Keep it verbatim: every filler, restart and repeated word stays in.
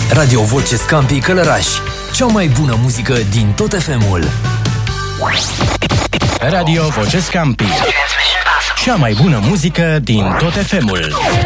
Radio Voce Scampii Călăraș. Cea mai bună muzică din tot F M-ul. Radio Voce Scampii. Cea mai bună muzică din tot F M-ul.